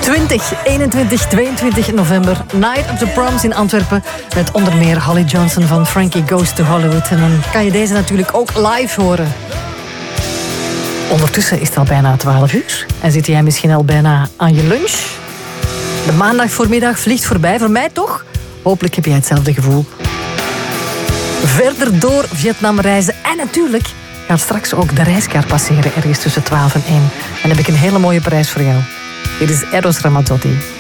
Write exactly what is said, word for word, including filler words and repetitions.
twintig, eenentwintig, tweeëntwintig november. Night of the Proms in Antwerpen. Met onder meer Holly Johnson van Frankie Goes to Hollywood. En dan kan je deze natuurlijk ook live horen. Ondertussen is het al bijna twaalf uur. En zit jij misschien al bijna aan je lunch? De maandag voormiddag vliegt voorbij. Voor mij toch? Hopelijk heb jij hetzelfde gevoel. Verder door Vietnam reizen. En natuurlijk gaat straks ook de reiskaart passeren. Ergens tussen twaalf en één. En dan heb ik een hele mooie prijs voor jou. Dit is Eros Ramazzotti.